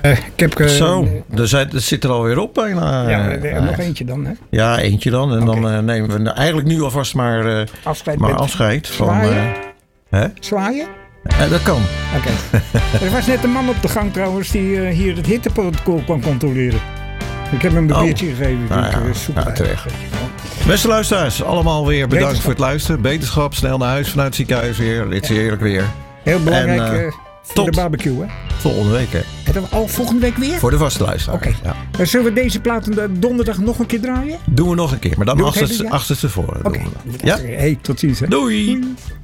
Ik heb... Zo, dat zit er alweer op bijna. Nog eentje dan, hè? Ja, eentje dan. En dan nemen we eigenlijk nu alvast maar afscheid. Zwaaien? Hè? Zwaaien? Dat kan. Oké. Er was net een man op de gang trouwens die hier het hitteprotocol kwam controleren. Ik heb hem een biertje gegeven. Terecht. Beste luisteraars, allemaal weer bedankt voor het luisteren. Beterschap, snel naar huis vanuit het ziekenhuis weer. Dit is heerlijk weer. Heel belangrijk voor de barbecue, hè? Volgende week, hè? Volgende week weer? Voor de vaste luisteraar. Oké. Ja. Zullen we deze plaat donderdag nog een keer draaien? Doen we nog een keer, maar dan achter tevoren. Oké. Ja? Hey, tot ziens, hè? Doei.